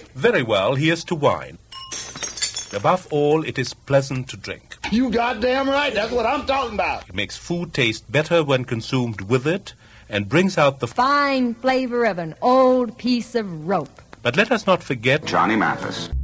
Very well, here's to wine. Above all, it is pleasant to drink. You goddamn right. That's what I'm talking about. It makes food taste better when consumed with it and brings out the fine flavor of an old piece of rope. But let us not forget Johnny Mathis.